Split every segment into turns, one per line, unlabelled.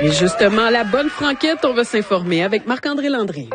Et justement, la bonne franquette, on va s'informer avec Marc-André Landry.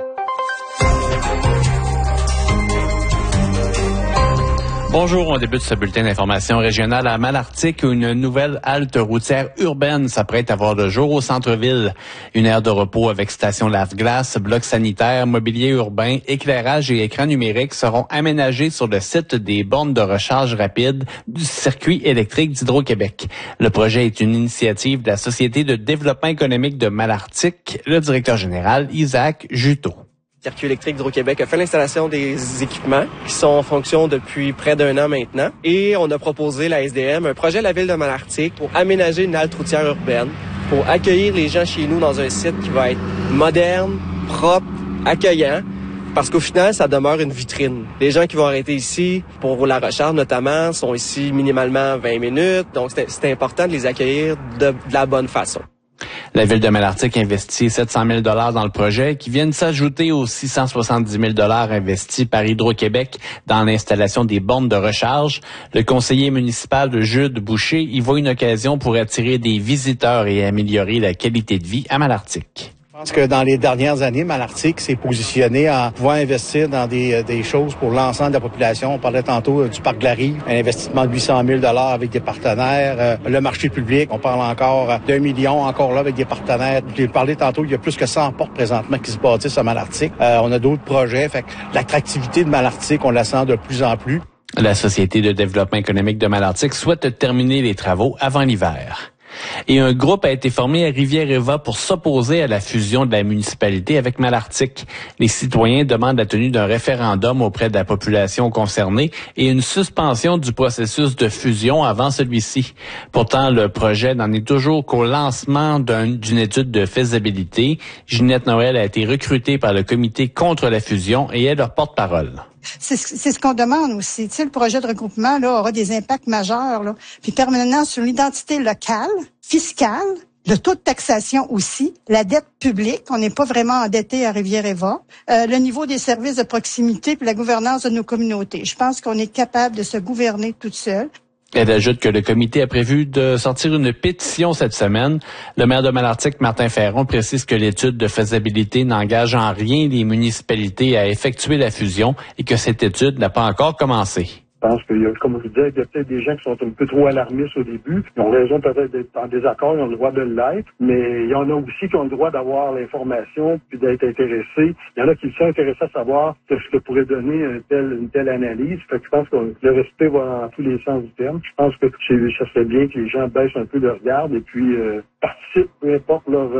Bonjour, on débute ce bulletin d'information régionale à Malartic où une nouvelle halte routière urbaine s'apprête à voir le jour au centre-ville. Une aire de repos avec station lave-glace, bloc sanitaire, mobilier urbain, éclairage et écran numérique seront aménagés sur le site des bornes de recharge rapide du circuit électrique d'Hydro-Québec. Le projet est une initiative de la Société de développement économique de Malartic, le directeur général Isaac Juteau.
Le Circuit électrique d'Hydro-Québec a fait l'installation des équipements qui sont en fonction depuis près d'un an maintenant. Et on a proposé, la SDM, un projet à la Ville de Malartic pour aménager une halte routière urbaine, pour accueillir les gens chez nous dans un site qui va être moderne, propre, accueillant, parce qu'au final, ça demeure une vitrine. Les gens qui vont arrêter ici pour la recharge notamment sont ici minimalement 20 minutes, donc c'est important de les accueillir de la bonne façon.
La Ville de Malartic investit 700 000 $ dans le projet qui viennent s'ajouter aux 670 000 $ investis par Hydro-Québec dans l'installation des bornes de recharge. Le conseiller municipal Jude Boucher y voit une occasion pour attirer des visiteurs et améliorer la qualité de vie à Malartic.
Je pense que dans les dernières années, Malartic s'est positionné en pouvant investir dans des choses pour l'ensemble de la population. On parlait tantôt du parc de la Rive, un investissement de 800 000 $ avec des partenaires. Le marché public, on parle encore d'1 million, encore là avec des partenaires. J'ai parlé tantôt, il y a plus que 100 portes présentement qui se bâtissent à Malartic. On a d'autres projets. Fait que l'attractivité de Malartic, on la sent de plus en plus.
La Société de développement économique de Malartic souhaite terminer les travaux avant l'hiver. Et un groupe a été formé à Rivière-Éva pour s'opposer à la fusion de la municipalité avec Malartic. Les citoyens demandent la tenue d'un référendum auprès de la population concernée et une suspension du processus de fusion avant celui-ci. Pourtant, le projet n'en est toujours qu'au lancement d'une étude de faisabilité. Ginette Noël a été recrutée par le comité contre la fusion et est leur porte-parole.
C'est ce qu'on demande aussi. Tu sais, le projet de regroupement là aura des impacts majeurs, là, puis permanents sur l'identité locale, fiscale, le taux de taxation aussi, la dette publique, on n'est pas vraiment endetté à Rivière-Éva, le niveau des services de proximité puis la gouvernance de nos communautés. Je pense qu'on est capable de se gouverner toute seule.
Elle ajoute que le comité a prévu de sortir une pétition cette semaine. Le maire de Malartic, Martin Ferron, précise que l'étude de faisabilité n'engage en rien les municipalités à effectuer la fusion et que cette étude n'a pas encore commencé.
Je pense qu'il y a, comme je disais, il y a peut-être des gens qui sont un peu trop alarmistes au début. Ils ont raison peut-être d'être en désaccord, ils ont le droit de l'être, mais il y en a aussi qui ont le droit d'avoir l'information puis d'être intéressés. Il y en a qui sont intéressés à savoir ce que pourrait donner une telle analyse. Fait que je pense que le respect va dans tous les sens du terme. Je pense que ça serait bien que les gens baissent un peu leur garde et puis participent, peu importe leur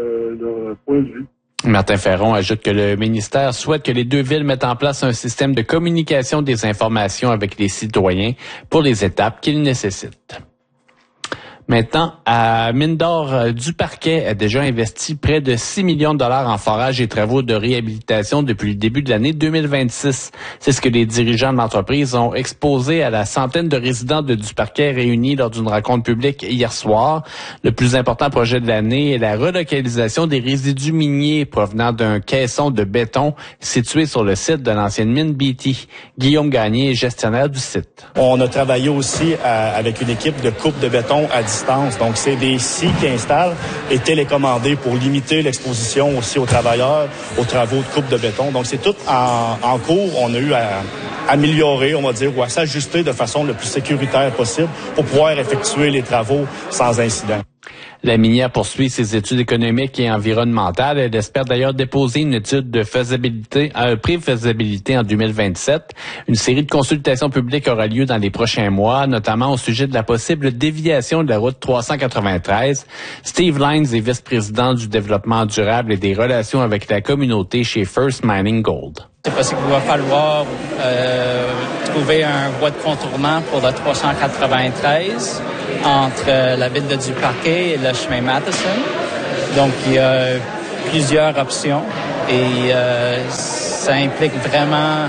point de vue.
Martin Ferron ajoute que le ministère souhaite que les deux villes mettent en place un système de communication des informations avec les citoyens pour les étapes qu'ils nécessitent. Maintenant, à Mine d'Or du Parquet a déjà investi près de 6 millions de dollars en forage et travaux de réhabilitation depuis le début de l'année 2026. C'est ce que les dirigeants de l'entreprise ont exposé à la centaine de résidents de du Parquet réunis lors d'une rencontre publique hier soir. Le plus important projet de l'année est la relocalisation des résidus miniers provenant d'un caisson de béton situé sur le site de l'ancienne mine BT. Guillaume Gagné est gestionnaire du site.
On a travaillé aussi avec une équipe de coupe de béton à distance. Donc, c'est des scies qui installent et télécommandés pour limiter l'exposition aussi aux travailleurs, aux travaux de coupe de béton. Donc, c'est tout en cours. On a eu à améliorer, on va dire, ou à s'ajuster de façon le plus sécuritaire possible pour pouvoir effectuer les travaux sans incident.
La minière poursuit ses études économiques et environnementales. Elle espère d'ailleurs déposer une étude de faisabilité, pré-faisabilité en 2027. Une série de consultations publiques aura lieu dans les prochains mois, notamment au sujet de la possible déviation de la route 393. Steve Lines est vice-président du développement durable et des relations avec la communauté chez First Mining Gold.
C'est possible qu'il va falloir trouver un voie de contournement pour le 393 entre la ville de Du-Parquet et le chemin Matheson. Donc, il y a plusieurs options et ça implique vraiment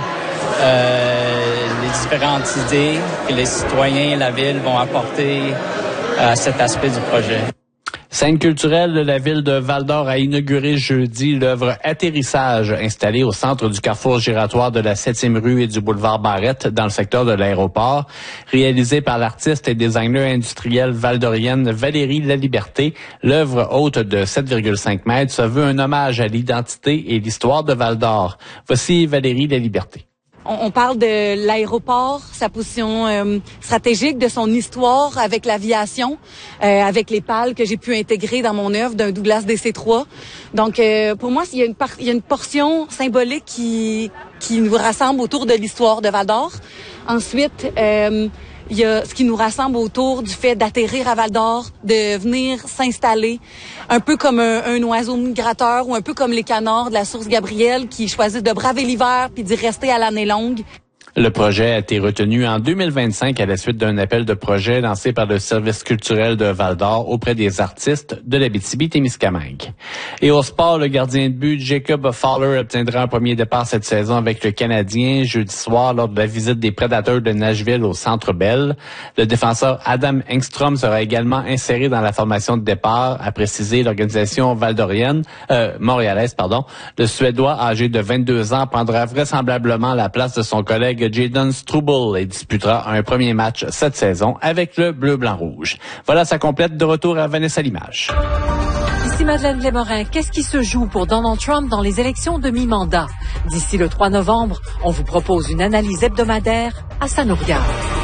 les différentes idées que les citoyens et la ville vont apporter à cet aspect du projet.
Scène culturelle, la ville de Val-d'Or a inauguré jeudi l'œuvre Atterrissage, installée au centre du carrefour giratoire de la 7e rue et du boulevard Barrette, dans le secteur de l'aéroport. Réalisée par l'artiste et designer industriel valdorienne Valérie Laliberté, l'œuvre haute de 7,5 mètres se veut un hommage à l'identité et l'histoire de Val-d'Or. Voici Valérie Laliberté.
On parle de l'aéroport, sa position stratégique, de son histoire avec l'aviation, avec les pales que j'ai pu intégrer dans mon œuvre d'un Douglas DC-3. Donc, pour moi, il y a une portion symbolique qui nous rassemble autour de l'histoire de Val-d'Or. Ensuite, il y a ce qui nous rassemble autour du fait d'atterrir à Val-d'Or, de venir s'installer, un peu comme un oiseau migrateur ou un peu comme les canards de la source Gabrielle qui choisissent de braver l'hiver puis d'y rester à l'année longue.
Le projet a été retenu en 2025 à la suite d'un appel de projet lancé par le service culturel de Val-d'Or auprès des artistes de l'Abitibi-Témiscamingue. Et au sport, le gardien de but Jacob Fowler obtiendra un premier départ cette saison avec le Canadien jeudi soir lors de la visite des Prédateurs de Nashville au Centre Bell. Le défenseur Adam Engstrom sera également inséré dans la formation de départ, a précisé l'organisation montréalaise. Le Suédois âgé de 22 ans prendra vraisemblablement la place de son collègue Jayden Struble et disputera un premier match cette saison avec le bleu-blanc-rouge. Voilà, ça complète. De retour à Vanessa Limage.
Ici Madeleine Lémorin. Qu'est-ce qui se joue pour Donald Trump dans les élections de mi-mandat? D'ici le 3 novembre, on vous propose une analyse hebdomadaire à ça nous regarde.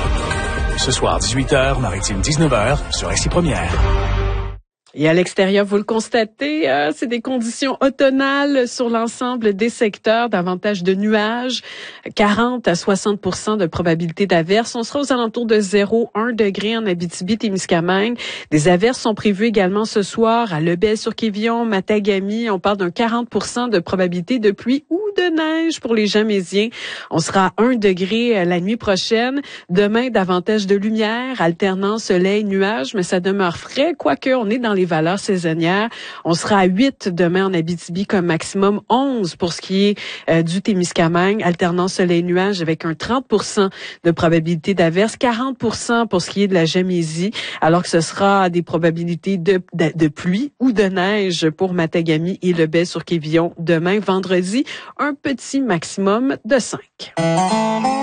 Ce soir, 18h, Maritime 19h, sur RCI Première.
Et à l'extérieur, vous le constatez, c'est des conditions automnales sur l'ensemble des secteurs, davantage de nuages, 40 à 60% de probabilité d'averses. On sera aux alentours de 0,1 degré en Abitibi-Témiscamingue. Des averses sont prévues également ce soir à Lebel-sur-Quévillon, Matagami. On parle d'un 40% de probabilité de pluie ou de neige pour les Jamésiens. On sera à 1 degré la nuit prochaine. Demain, davantage de lumière, alternant soleil, nuages, mais ça demeure frais, quoique on est dans les valeurs saisonnières. On sera à 8 demain en Abitibi comme maximum, 11 pour ce qui est du Témiscamingue, alternant soleil-nuage avec un 30% de probabilité d'averse, 40% pour ce qui est de la Jamésie, alors que ce sera des probabilités de pluie ou de neige pour Matagami et Lebel-sur-Quévillon demain, vendredi, un petit maximum de 5.